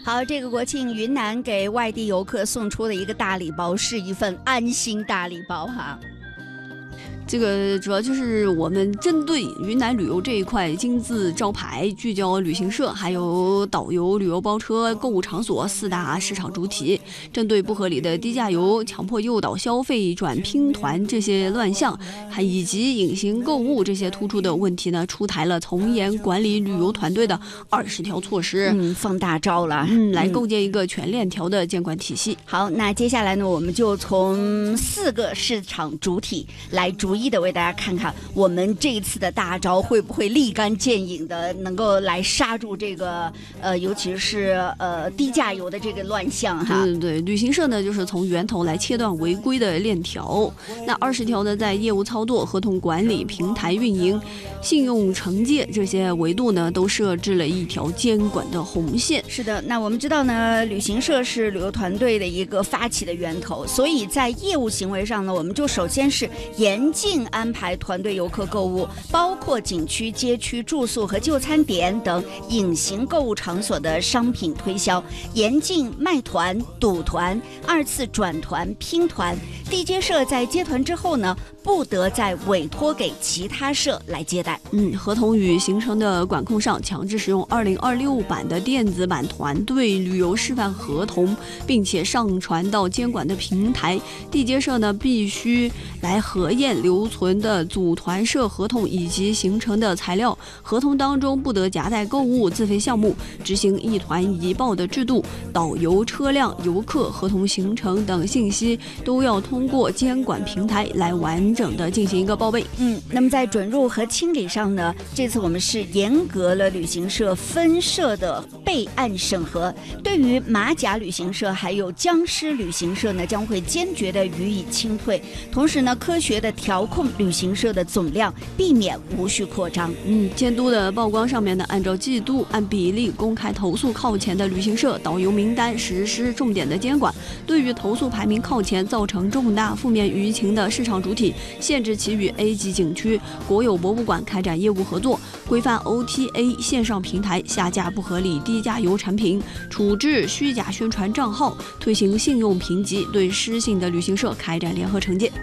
好，这个国庆云南给外地游客送出的一个大礼包，是一份安心大礼包哈。 这个主要就是我们针对云南旅游这一块金字招牌，聚焦旅行社、还有导游、旅游包车、购物场所4大市场主体，针对不合理的低价游、强迫诱导消费、转拼团这些乱象，还以及隐形购物这些突出的问题呢，出台了从严管理旅游团队的20条措施， 放大招了， 来构建一个全链条的监管体系。 好，那接下来呢，我们就从4个市场主体来逐一的为大家看看，我们这一次的大招会不会立竿见影的能够来刹住这个尤其是低价游的这个乱象哈。 对，旅行社呢就是从源头来切断违规的链条。那20条呢，在业务操作、合同管理、平台运营、信用惩戒这些维度呢，都设置了一条监管的红线。 是的，那我们知道呢，旅行社是旅游团队的一个发起的源头，所以在业务行为上呢，我们就首先是严禁安排团队游客购物，包括景区、街区、住宿和就餐点等隐形购物场所的商品推销，严禁卖团、赌团、2次转团、拼团。地接社在接团之后呢，不得再委托给其他社来接待。 合同与行程的管控上，强制使用2026版的电子版团队旅游示范合同，并且上传到监管的平台。地接社呢，必须来核验留存的组团社合同以及行程的材料，合同当中不得夹带购物、自费项目，执行一团一报的制度。导游、车辆、游客、合同行程等信息都要通过监管平台来完整的进行一个报备。 那么在准入和清理上呢，这次我们是严格了旅行社分社的备案审核，对于马甲旅行社还有僵尸旅行社呢，将会坚决的予以清退。同时呢，科学的调控旅行社的总量，避免无序扩张。 监督的曝光上面呢，按照季度按比例公开投诉靠前的旅行社导游名单，实施重点的监管。对于投诉排名靠前、造成重大负面舆情的市场主体，限制其与 A 级景区、国有博物馆开展业务合作，规范 OTA 线上平台下架不合理低价游产品，处置虚假宣传账号，推行信用评级，对失信的旅行社开展联合惩戒。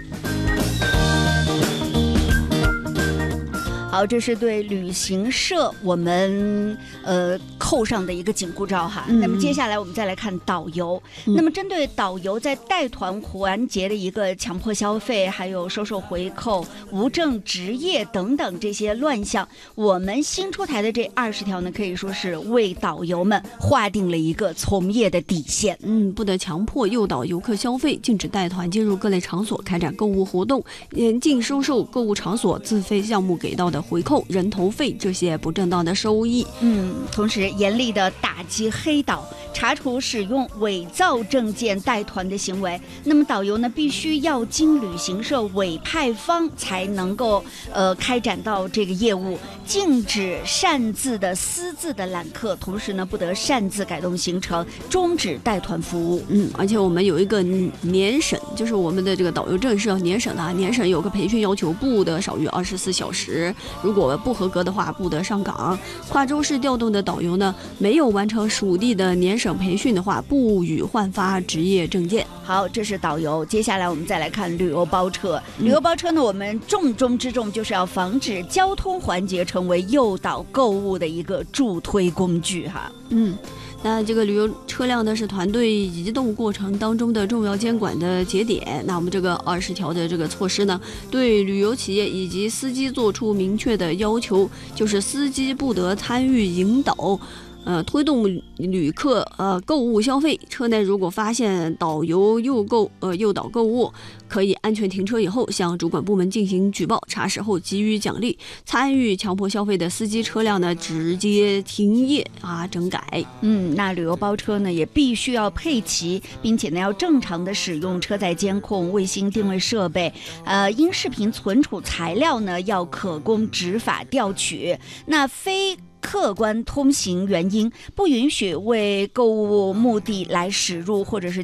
好，这是对旅行社我们扣上的一个紧箍咒哈。那么接下来我们再来看导游。那么针对导游在带团环节的一个强迫消费，还有收受回扣、无证执业等等这些乱象，我们新出台的这20条呢，可以说是为导游们划定了一个从业的底线。 不得强迫诱导游客消费，禁止带团进入各类场所开展购物活动，严禁收受购物场所自费项目给到的回扣、人头费这些不正当的收益。 同时严厉的打击黑导，查处使用伪造证件带团的行为。那么导游呢，必须要经旅行社委派方才能够开展到这个业务，禁止擅自的私自的揽客，同时呢，不得擅自改动行程，终止带团服务。 而且我们有一个年审，就是我们的这个导游证是要年审的，年审有个培训要求，不得少于24小时，如果不合格的话，不得上岗。跨州市调动的导游呢，没有完成属地的年审培训的话，不予换发职业证件。 好，这是导游。接下来我们再来看旅游包车。旅游包车呢，我们重中之重就是要防止交通环节成为诱导购物的一个助推工具哈。 那这个旅游车辆呢，是团队移动过程当中的重要监管的节点。那我们这个20条的这个措施呢，对旅游企业以及司机做出明确的要求，就是司机不得参与引导推动旅客购物消费。车内如果发现导游诱导购物，可以安全停车以后向主管部门进行举报，查实后给予奖励。参与强迫消费的司机车辆呢，直接停业整改。 那旅游包车呢，也必须要配齐，并且呢要正常的使用车载监控、卫星定位设备。音视频存储材料呢要可供执法调取。那非客观通行原因，不允许为购物目的来驶入或者是